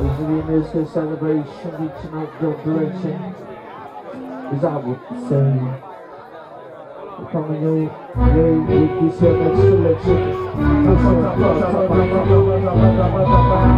the musical celebration, reaching out your direction, is I would say, coming your way with this your next selection.